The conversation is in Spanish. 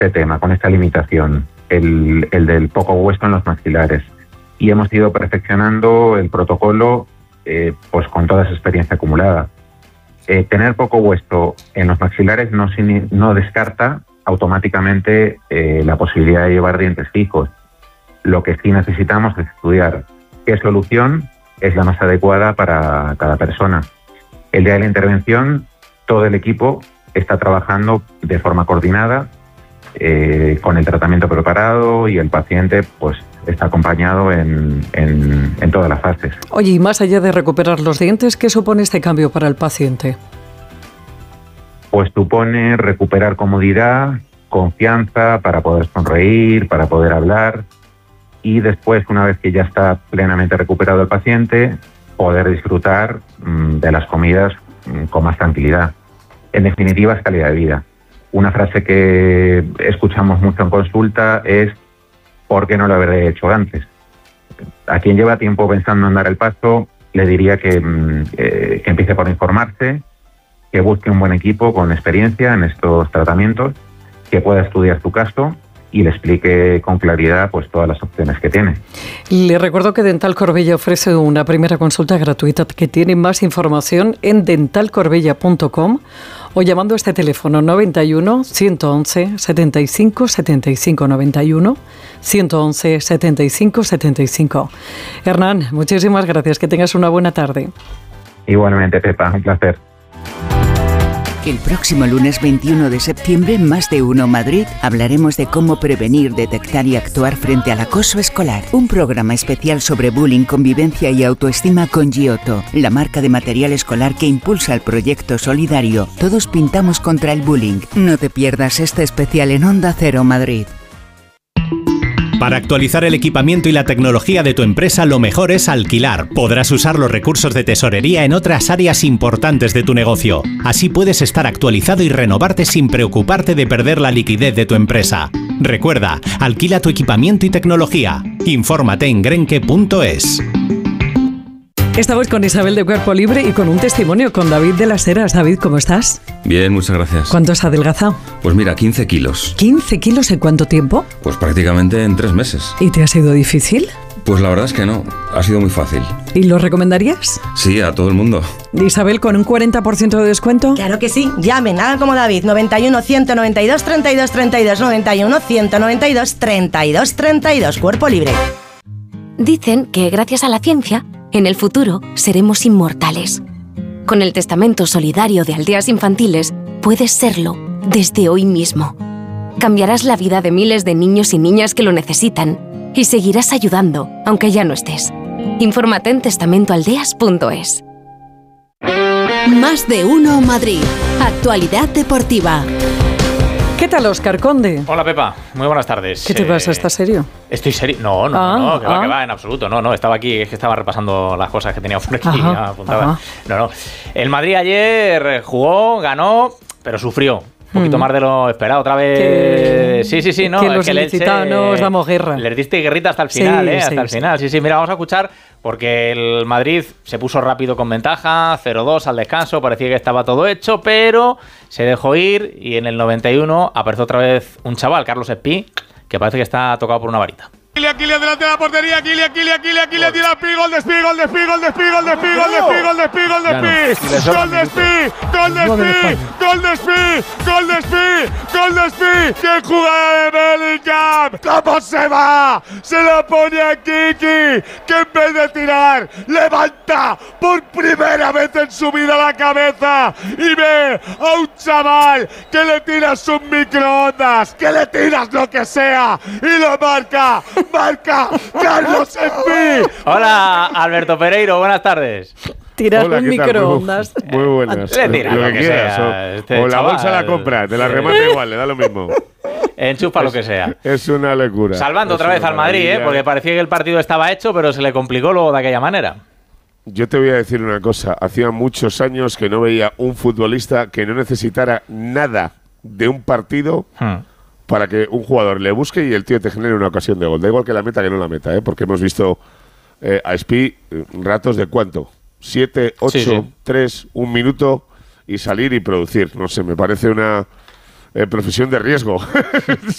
tema, con esta limitación, el del poco hueso en los maxilares. Y hemos ido perfeccionando el protocolo pues con toda esa experiencia acumulada. Tener poco hueso en los maxilares no descarta automáticamente la posibilidad de llevar dientes fijos. Lo que sí necesitamos es estudiar qué solución es la más adecuada para cada persona. El día de la intervención, todo el equipo está trabajando de forma coordinada, con el tratamiento preparado, y el paciente pues está acompañado en todas las fases. Oye, y más allá de recuperar los dientes, ¿qué supone este cambio para el paciente? Pues supone recuperar comodidad, confianza para poder sonreír, para poder hablar, y después, una vez que ya está plenamente recuperado el paciente, poder disfrutar de las comidas con más tranquilidad. En definitiva, es calidad de vida. Una frase que escuchamos mucho en consulta es: ¿por qué no lo habré hecho antes? A quien lleva tiempo pensando en dar el paso, le diría que empiece por informarse, que busque un buen equipo con experiencia en estos tratamientos, que pueda estudiar su caso y le explique con claridad pues todas las opciones que tiene. Le recuerdo que Dental Corbella ofrece una primera consulta gratuita, que tiene más información en dentalcorbella.com o llamando a este teléfono 91 111 75 75 91 111 75 75. Hernán, muchísimas gracias, que tengas una buena tarde. Igualmente, Pepa, un placer. El próximo lunes 21 de septiembre, en Más de Uno Madrid, hablaremos de cómo prevenir, detectar y actuar frente al acoso escolar. Un programa especial sobre bullying, convivencia y autoestima con Giotto, la marca de material escolar que impulsa el proyecto solidario Todos Pintamos contra el Bullying. No te pierdas este especial en Onda Cero Madrid. Para actualizar el equipamiento y la tecnología de tu empresa, lo mejor es alquilar. Podrás usar los recursos de tesorería en otras áreas importantes de tu negocio. Así puedes estar actualizado y renovarte sin preocuparte de perder la liquidez de tu empresa. Recuerda, alquila tu equipamiento y tecnología. Infórmate en grenke.es. Estamos con Isabel de Cuerpo Libre y con un testimonio con David de las Heras. David, ¿cómo estás? Bien, muchas gracias. ¿Cuánto has adelgazado? Pues mira, 15 kilos. ¿15 kilos en cuánto tiempo? Pues prácticamente en 3 meses. ¿Y te ha sido difícil? Pues la verdad es que no, ha sido muy fácil. ¿Y lo recomendarías? Sí, a todo el mundo. Isabel, ¿con un 40% de descuento? Claro que sí, llamen, hagan como David, 91 192 32 32, 91 192 32 32, Cuerpo Libre. Dicen que gracias a la ciencia, en el futuro seremos inmortales. Con el testamento solidario de Aldeas Infantiles, puedes serlo desde hoy mismo. Cambiarás la vida de miles de niños y niñas que lo necesitan y seguirás ayudando, aunque ya no estés. Infórmate en testamentoaldeas.es. Más de Uno Madrid. Actualidad deportiva. ¿Qué tal, Óscar Conde? Hola, Pepa. Muy buenas tardes. ¿Qué te pasa? ¿Estás serio? Estoy serio. No, que va, en absoluto. No, estaba aquí, es que estaba repasando las cosas que tenía por aquí apuntadas. No. El Madrid ayer jugó, ganó, pero sufrió. Un poquito más de lo esperado, otra vez. Sí, no. Que los ilicitanos damos guerra. Les diste guerrita hasta el final, hasta el final. Sí, mira, vamos a escuchar, porque el Madrid se puso rápido con ventaja, 0-2 al descanso, parecía que estaba todo hecho, pero se dejó ir y en el 91 apareció otra vez un chaval, Carlos Espí, que parece que está tocado por una varita. Aquí delante de la portería, aquí tira Pi, gol de Espí, ¡qué jugada de Bellingham! ¿Cómo se va? Se lo pone a Kiki, que en vez de tirar, levanta por primera vez en su vida la cabeza y ve a un chaval que le tiras un microondas, que le tiras lo que sea y lo marca Carlos Espí. Hola, Alberto Pereiro, buenas tardes. Tirar un microondas. Muy buenas. Le tiras lo que quieras. O la bolsa la compra, te la remata igual, le da lo mismo. Enchufa lo que sea. Es una locura. Salvando otra vez al Madrid, porque parecía que el partido estaba hecho, pero se le complicó luego de aquella manera. Yo te voy a decir una cosa. Hacía muchos años que no veía un futbolista que no necesitara nada de un partido para que un jugador le busque y el tío te genere una ocasión de gol. Da igual que la meta que no la meta, porque hemos visto a Espí ratos de ¿cuánto? 7, 8, 3, 1 minuto y salir y producir. No sé, me parece una profesión de riesgo.